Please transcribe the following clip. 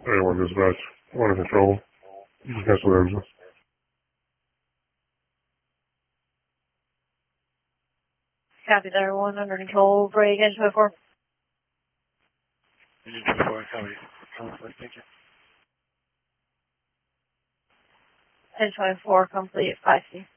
Anyone dispatch. Under control. Cancel the engine. Copy there, 1 under control. Break, engine 24. Engine 24, copy. Thank you. Engine 24, complete, 5C.